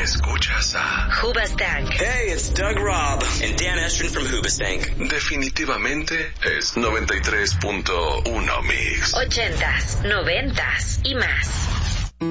Escuchas a Hoobastank. Hey, it's Doug Robb and Dan Estrin from Hoobastank. Definitivamente es 93.1 Mix. 80s, 90s y más.